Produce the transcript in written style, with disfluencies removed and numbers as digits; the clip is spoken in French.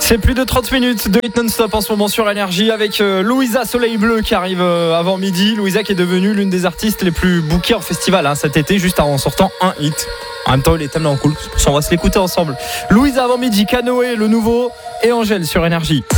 C'est plus de 30 minutes de hit non-stop en ce moment sur Énergie avec Louisa Soleil Bleu qui arrive avant midi. Louisa qui est devenue l'une des artistes les plus bookées en festival cet été, juste en sortant un hit. En même temps, il est tellement cool, on va se l'écouter ensemble. Louisa avant midi, Canoë, le nouveau, et Angèle sur Énergie.